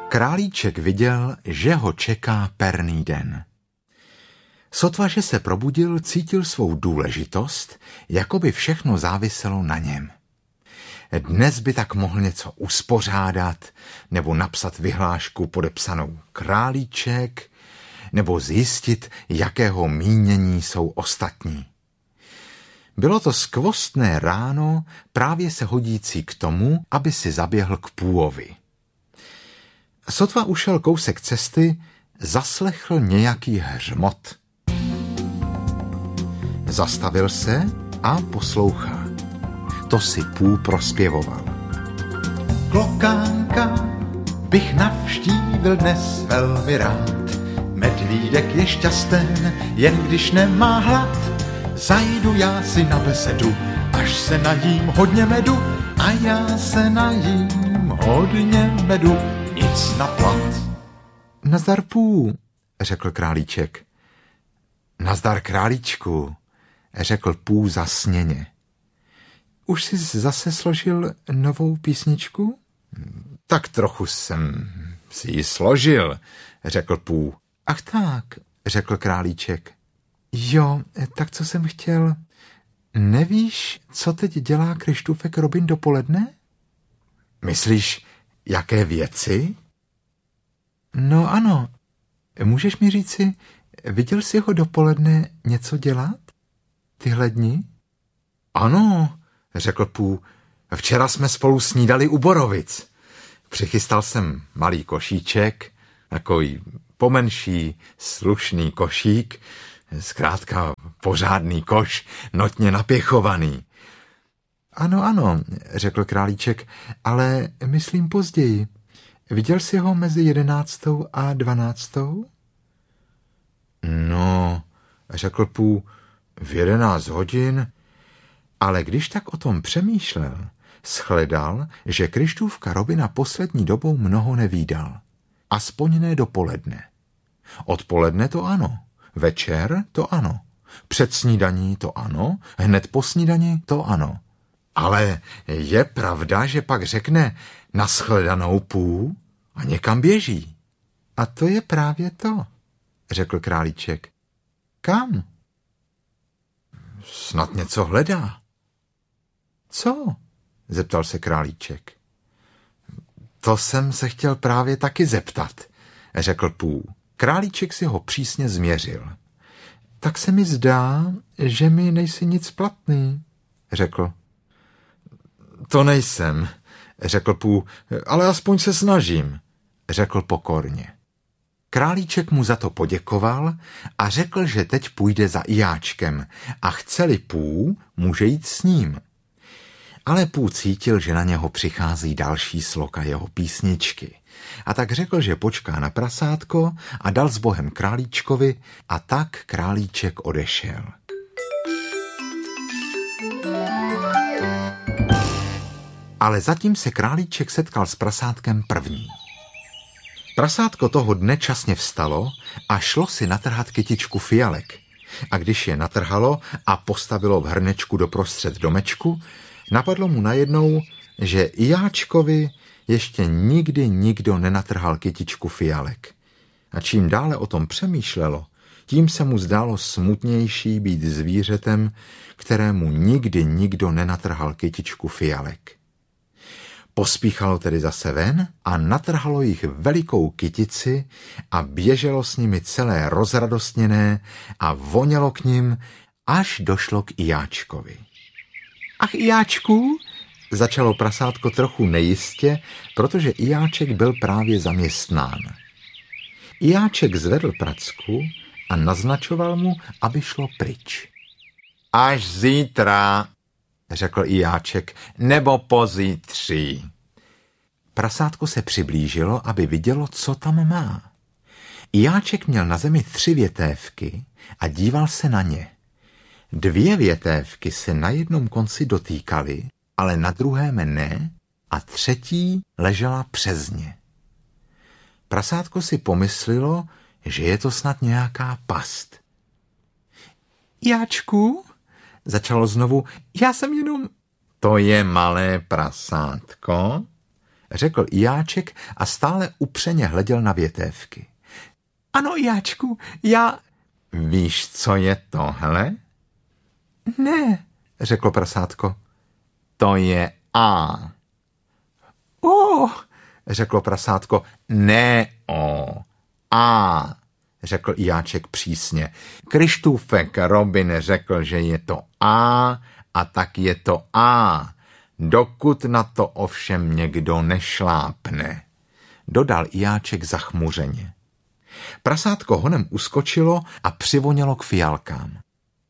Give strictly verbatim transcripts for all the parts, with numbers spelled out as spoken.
Králíček viděl, že ho čeká perný den. Sotva, že se probudil, cítil svou důležitost, jako by všechno záviselo na něm. Dnes by tak mohl něco uspořádat, nebo napsat vyhlášku podepsanou Králíček, nebo zjistit, jakého mínění jsou ostatní. Bylo to skvostné ráno, právě se hodící k tomu, aby si zaběhl k půvovi. Sotva ušel kousek cesty, zaslechl nějaký hřmot. Zastavil se a poslouchá. To si Pů prospěvoval. Klokánka bych navštívil dnes velmi rád. Medvídek je šťasten, jen když nemá hlad. Zajdu já si na besedu, až se najím hodně medu. A já se najím hodně medu, nic na plat. Nazdar, Pů, řekl Králíček. Nazdar, Králíčku, řekl Pů zasněně. Už jsi zase složil novou písničku? Tak trochu jsem si ji složil, řekl Pů. Ach tak, řekl Králíček. Jo, tak co jsem chtěl. Nevíš, co teď dělá Kryštůfek Robin dopoledne? Myslíš, jaké věci? No ano. Můžeš mi říci, viděl jsi ho dopoledne něco dělat? Tyhle dni? Ano, řekl Pů. Včera jsme spolu snídali u Borovic. Přichystal jsem malý košíček, takový pomenší, slušný košík, zkrátka pořádný koš, notně napěchovaný. Ano, ano, řekl Králíček, ale myslím později. Viděl jsi ho mezi jedenáctou a dvanáctou? No, řekl Pů, v jedenáct hodin, ale když tak o tom přemýšlel, shledal, že Kryštůfka Robina poslední dobou mnoho nevídal. Aspoň ne dopoledne. Odpoledne to ano, večer to ano, před snídaní to ano, hned po snídani to ano. Ale je pravda, že pak řekne nashledanou, Pů, a někam běží. A to je právě to, řekl Králíček. Kam? Snad něco hledá. Co? Zeptal se Králíček. To jsem se chtěl právě taky zeptat, řekl Pů. Králíček si ho přísně změřil. Tak se mi zdá, že mi nejsi nic platný, řekl. To nejsem, řekl Pů, ale aspoň se snažím, řekl pokorně. Králíček mu za to poděkoval a řekl, že teď půjde za Ijáčkem a chce-li Pů, může jít s ním. Ale Pů cítil, že na něho přichází další sloka jeho písničky. A tak řekl, že počká na prasátko a dal s Bohem Králíčkovi a tak Králíček odešel. Ale zatím se Králíček setkal s prasátkem první. Prasátko toho dne časně vstalo a šlo si natrhat kytičku fialek. A když je natrhalo a postavilo v hrnečku doprostřed domečku, napadlo mu najednou, že Ijáčkovi ještě nikdy nikdo nenatrhal kytičku fialek. A čím dále o tom přemýšlelo, tím se mu zdálo smutnější být zvířetem, kterému nikdy nikdo nenatrhal kytičku fialek. Pospíchalo tedy zase ven a natrhalo jich velikou kytici a běželo s nimi celé rozradostněné a vonělo k nim, až došlo k Ijáčkovi. Ach, Ijáčku, začalo prasátko trochu nejistě, protože Ijáček byl právě zaměstnán. Ijáček zvedl pracku a naznačoval mu, aby šlo pryč. Až zítra, řekl Ijáček, nebo pozítří. Prasátko se přiblížilo, aby vidělo, co tam má. Ijáček měl na zemi tři větévky a díval se na ně. Dvě větévky se na jednom konci dotýkaly, ale na druhém ne, a třetí ležela přes ně. Prasátko si pomyslelo, že je to snad nějaká past. Jáčku, začalo znovu, já jsem jenom... To je malé prasátko, řekl Ijáček a stále upřeně hleděl na větévky. Ano, Ijáčku, já... Víš, co je tohle? Ne, řeklo prasátko. To je A. O, řeklo prasátko. Ne O, A, řekl Ijáček přísně. Kryštůfek Robin řekl, že je to A, a tak je to A, dokud na to ovšem někdo nešlápne, dodal Ijáček zachmuřeně. Prasátko honem uskočilo a přivonělo k fialkám.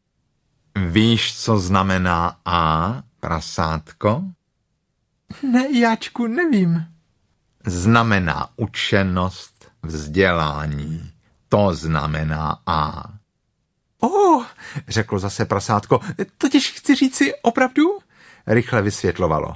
Víš, co znamená A, prasátko? Ne, Ijáčku, nevím. Znamená učenost, vzdělání. To znamená A. O, řeklo zase prasátko, totiž chci říci opravdu? Rychle vysvětlovalo.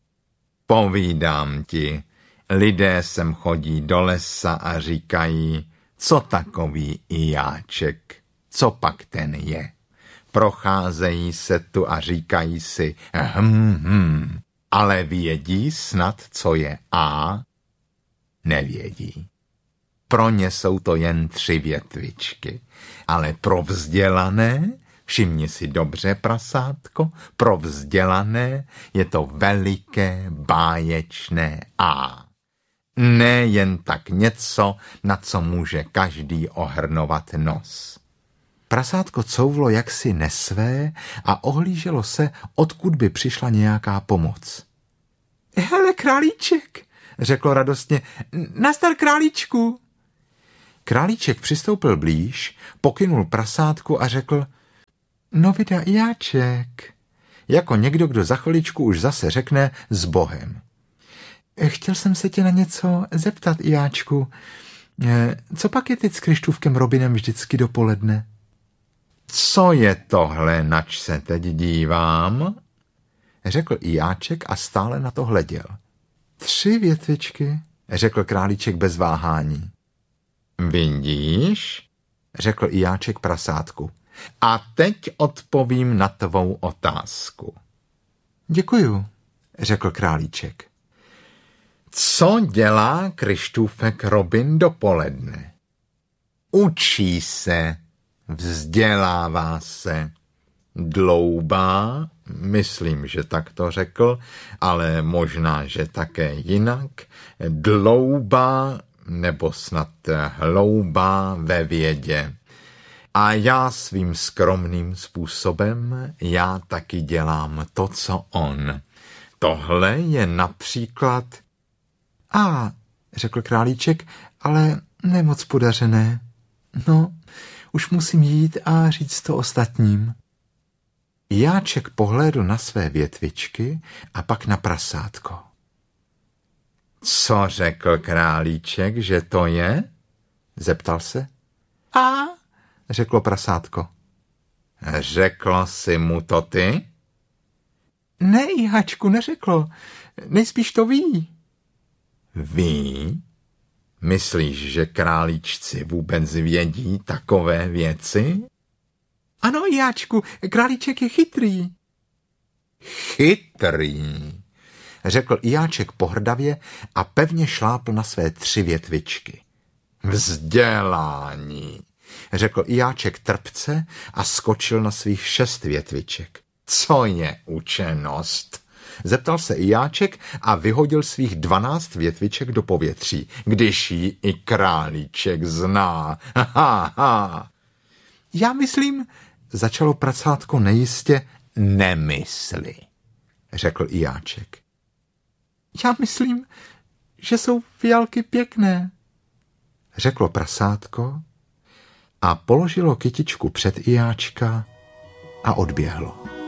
Povídám ti, lidé sem chodí do lesa a říkají, co takový Ijáček, co pak ten je. Procházejí se tu a říkají si hm, hm, ale vědí snad, co je A? Nevědí. Pro ně jsou to jen tři větvičky, ale pro vzdělané, všimni si dobře, prasátko, pro vzdělané je to veliké báječné A. Ne jen tak něco, na co může každý ohrnovat nos. Prasátko couvlo jaksi nesvé a ohlíželo se, odkud by přišla nějaká pomoc. Hele, králíček, řeklo radostně, nazdar, králíčku. Králíček přistoupil blíž, pokynul prasátku a řekl, no vida, Ijáček, jako někdo, kdo za chviličku už zase řekne s Bohem. Chtěl jsem se tě na něco zeptat, Ijáčku. Co pak je teď s Kryštůvkem Robinem vždycky dopoledne? Co je tohle, nač se teď dívám? Řekl Ijáček a stále na to hleděl. Tři větvičky, řekl králíček bez váhání. Vidíš, řekl Ijáček prasátku. A teď odpovím na tvou otázku. Děkuju, řekl králíček. Co dělá Kryštůfek Robin dopoledne? Učí se, vzdělává se, dloubá, myslím, že tak to řekl, ale možná, že také jinak, dloubá nebo snad hloubá ve vědě. A já svým skromným způsobem, já taky dělám to, co on. Tohle je například... A, řekl králíček, ale nemoc podařené. No, už musím jít a říct to ostatním. Ijáček pohlédl na své větvičky a pak na prasátko. Co řekl králíček, že to je? Zeptal se. A, řeklo prasátko. Řeklo si mu to ty? Ne, Ijáčku, neřeklo. Nejspíš to ví. Ví? Myslíš, že králíčci vůbec vědí takové věci? Ano, Ijáčku, králíček je chytrý. Chytrý, řekl Ijáček pohrdavě a pevně šlápl na své tři větvičky. Vzdělání, řekl Ijáček trpce a skočil na svých šest větviček. Co je učenost? Zeptal se Ijáček a vyhodil svých dvanáct větviček do povětří, když ji i králíček zná. Ha, ha. Já myslím, začalo prasátko nejistě, nemysli, řekl Ijáček. Já myslím, že jsou fialky pěkné, řeklo prasátko a položilo kytičku před Ijáčka a odběhlo.